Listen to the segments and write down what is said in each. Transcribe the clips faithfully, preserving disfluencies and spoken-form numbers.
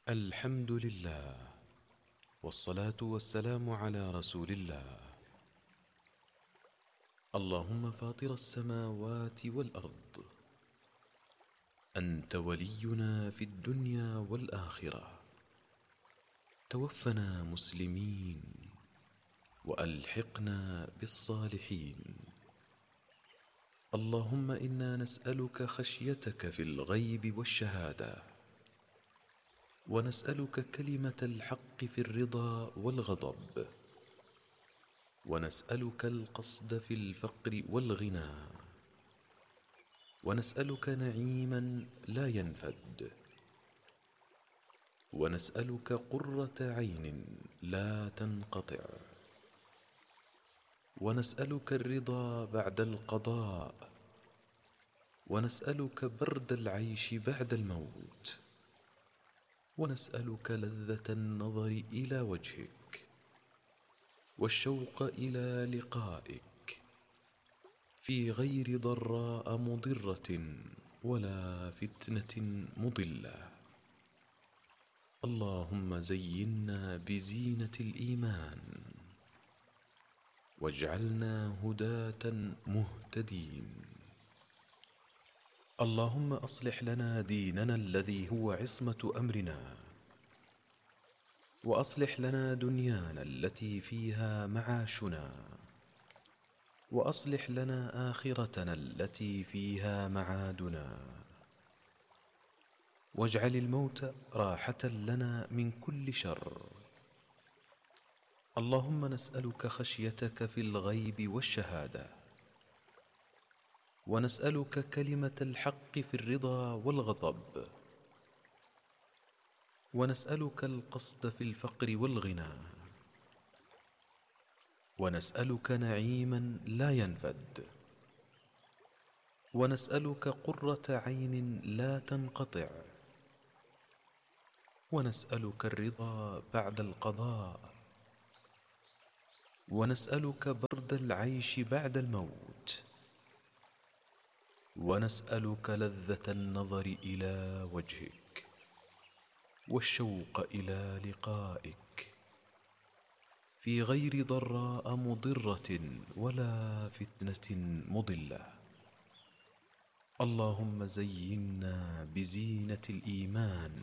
الحمد لله، والصلاة والسلام على رسول الله. اللهم فاطر السماوات والأرض، أنت ولينا في الدنيا والآخرة، توفنا مسلمين وألحقنا بالصالحين. اللهم إنا نسألك خشيتك في الغيب والشهادة، ونسألك كلمة الحق في الرضا والغضب، ونسألك القصد في الفقر والغنى، ونسألك نعيما لا ينفد، ونسألك قرة عين لا تنقطع، ونسألك الرضا بعد القضاء، ونسألك برد العيش بعد الموت، ونسألك لذة النظر إلى وجهك والشوق إلى لقائك في غير ضراء مضرة ولا فتنة مضلة. اللهم زينا بزينة الإيمان، واجعلنا هداة مهتدين. اللهم أصلح لنا ديننا الذي هو عصمة أمرنا، وأصلح لنا دنيانا التي فيها معاشنا، وأصلح لنا آخرتنا التي فيها معادنا، واجعل الموت راحة لنا من كل شر. اللهم نسألك خشيتك في الغيب والشهادة، ونسألك كلمة الحق في الرضا والغضب، ونسألك القصد في الفقر والغنى، ونسألك نعيما لا ينفد، ونسألك قرة عين لا تنقطع، ونسألك الرضا بعد القضاء، ونسألك برد العيش بعد الموت، ونسألك لذة النظر إلى وجهك والشوق إلى لقائك في غير ضراء مضرة ولا فتنة مضلة. اللهم زينا بزينة الإيمان،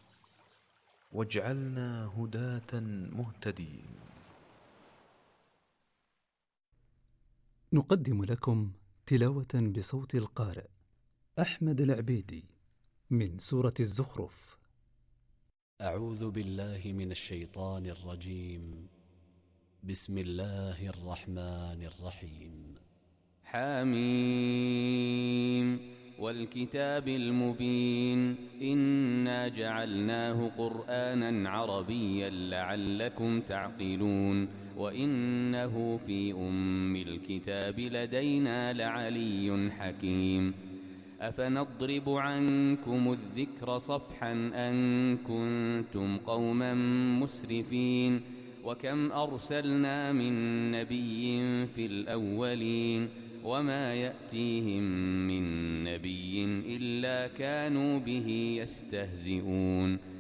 واجعلنا هداة مهتدين. نقدم لكم تلاوة بصوت القارئ أحمد العبيدي من سورة الزخرف. أعوذ بالله من الشيطان الرجيم. بسم الله الرحمن الرحيم. حميم والكتاب المبين، إنا جعلناه قرآنا عربيا لعلكم تعقلون، وإنه في أم الكتاب لدينا لعلي حكيم. أفنضرب عنكم الذكر صفحا أن كنتم قوما مسرفين، وكم أرسلنا من نبي في الأولين، وما يأتيهم من نبي إلا كانوا به يستهزئون.